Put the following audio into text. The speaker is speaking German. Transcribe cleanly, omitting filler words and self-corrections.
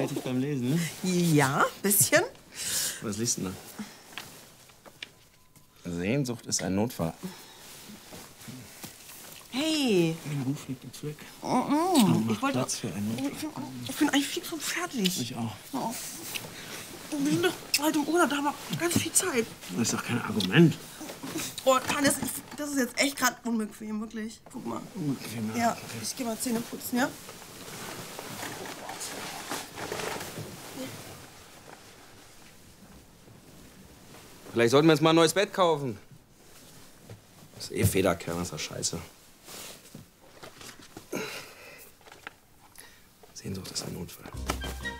kreativ beim Lesen, ne? Ja, bisschen. Was liest du denn da? Sehnsucht ist ein Notfall. Hey. Mein Ruf liegt im Fleck. Ich wollte... Platz für einen Notfall. Ich bin eigentlich fix und fertig. Ich auch. Oh. Wir sind doch bald im Urlaub, da haben wir ganz viel Zeit. Das ist doch kein Argument. Oh, Hannes, das ist jetzt echt gerade unbequem, wirklich. Guck mal. Unbequem, Ja, ich geh mal Zähne putzen, ja? Vielleicht sollten wir jetzt mal ein neues Bett kaufen. Das ist eh Federkern, das ist doch scheiße. Sehnsucht ist ein Notfall.